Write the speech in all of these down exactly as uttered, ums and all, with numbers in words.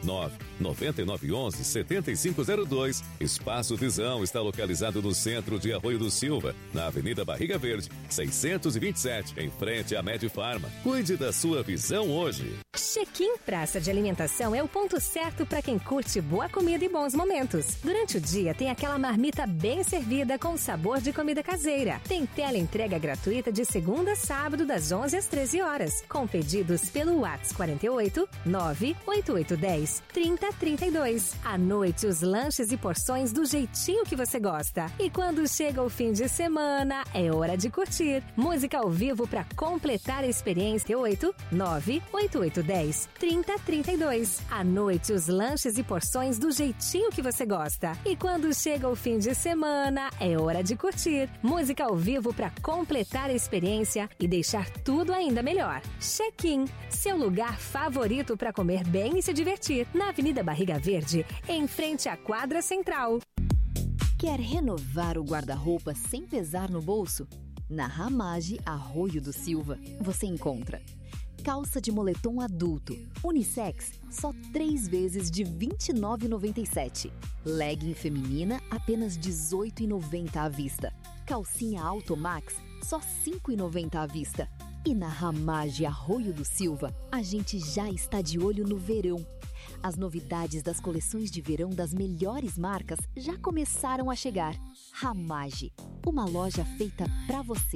nove nove nove um um sete cinco zero dois. Espaço Visão está localizado no centro de Arroio do Silva, na Avenida Barriga Verde, seiscentos e vinte e sete, em frente à Medifarma. Cuide da sua visão hoje. Check-in Praça de Alimentação é o ponto certo para quem curte boa comida e bons momentos. Durante o dia tem aquela marmita bem servida com sabor de comida caseira. Tem tela entrega gratuita de segunda a sábado das onze às treze horas, com pedidos pelo WhatsApp quarenta e oito, nove oito oito um zero, trinta trinta e dois. À noite, os lanches e porções do jeitinho que você gosta. E quando chega o fim de semana, é hora de curtir. Música ao vivo para completar a experiência. oito nove oito oito um zero, trinta trinta e dois. À noite, os lanches e porções do jeitinho que você gosta. E quando chega o fim de semana, é hora de curtir. Música ao vivo para completar a experiência e deixar tudo ainda melhor. Check-in, seu lugar favorito para comer bem e se divertir. Na Avenida Barriga Verde, em frente à quadra central. Quer renovar o guarda-roupa sem pesar no bolso? Na Ramage Arroio do Silva, você encontra calça de moletom adulto, unissex, só três vezes de vinte e nove reais e noventa e sete centavos. Legging feminina, apenas dezoito reais e noventa centavos à vista. Calcinha Automax, só cinco reais e noventa centavos à vista. E na Ramage Arroio do Silva, a gente já está de olho no verão. As novidades das coleções de verão das melhores marcas já começaram a chegar. Ramage, uma loja feita pra você.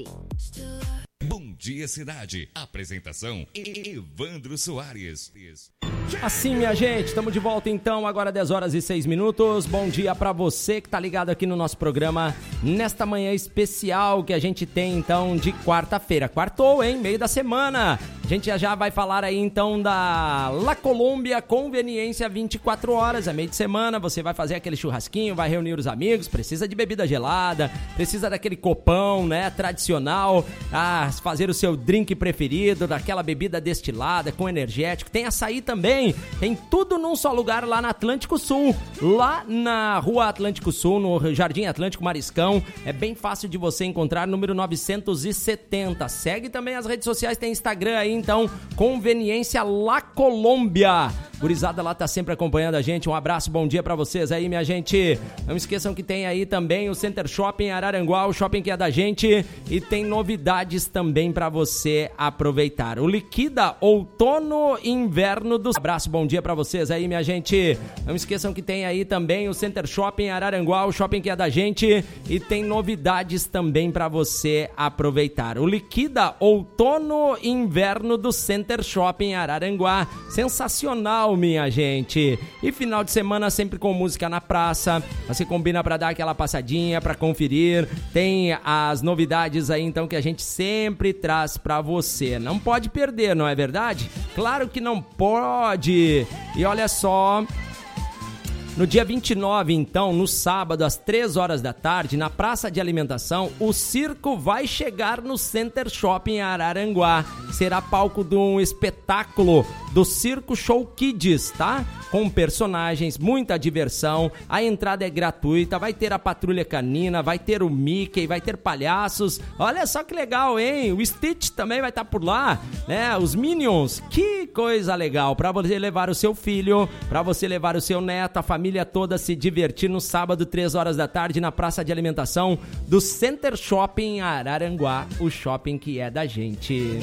Bom Dia Cidade. Apresentação Evandro Soares. Assim, minha gente, estamos de volta então, agora dez horas e seis minutos. Bom dia pra você que tá ligado aqui no nosso programa nesta manhã especial que a gente tem então de quarta-feira. Quartou, hein? Meio da semana. A gente já já vai falar aí então da La Colômbia Conveniência vinte e quatro horas. É meio de semana, você vai fazer aquele churrasquinho, vai reunir os amigos, precisa de bebida gelada, precisa daquele copão, né, tradicional, ah, fazer o seu drink preferido, daquela bebida destilada com energético. Tem açaí também. Tem tudo num só lugar lá na Atlântico Sul, lá na Rua Atlântico Sul, no Jardim Atlântico Mariscão. É bem fácil de você encontrar, número novecentos e setenta. Segue também as redes sociais, tem Instagram aí, então, Conveniência La Colômbia. Gurizada lá tá sempre acompanhando a gente. Um abraço, bom dia pra vocês aí, minha gente. Não esqueçam que tem aí também o Center Shopping Araranguá, o shopping que é da gente, e tem novidades também pra você aproveitar. O Liquida Outono Inverno do... Abraço, bom dia pra vocês aí, minha gente. Não esqueçam que tem aí também o Center Shopping Araranguá, o shopping que é da gente, e tem novidades também pra você aproveitar. O Liquida Outono Inverno do Center Shopping Araranguá. Sensacional, minha gente. E final de semana sempre com música na praça. Você combina pra dar aquela passadinha, pra conferir. Tem as novidades aí então que a gente sempre traz pra você. Não pode perder, não é verdade? Claro que não pode. E olha só, no dia vinte e nove, então, no sábado, às três horas da tarde, na praça de alimentação, o circo vai chegar no Center Shopping Araranguá. Será palco de um espetáculo do Circo Show Kids, tá? Com personagens, muita diversão, a entrada é gratuita, vai ter a Patrulha Canina, vai ter o Mickey, vai ter palhaços. Olha só que legal, hein? O Stitch também vai estar por lá, né? Os Minions, que coisa legal, pra você levar o seu filho, pra você levar o seu neto, a família toda se divertir no sábado, três horas da tarde, na praça de alimentação do Center Shopping Araranguá, o shopping que é da gente.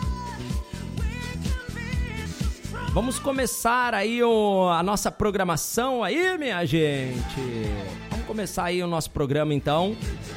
Vamos começar aí o, a nossa programação aí, minha gente. Vamos começar aí o nosso programa, então,